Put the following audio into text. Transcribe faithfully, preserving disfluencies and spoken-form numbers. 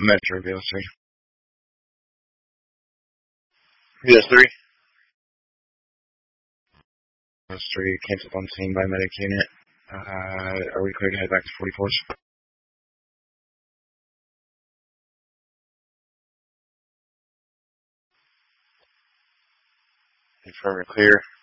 Metro B L C. B S three. B S three, canceled on scene by medic unit. Uh, are we clear to head back to forty-fours? Confirm you're clear.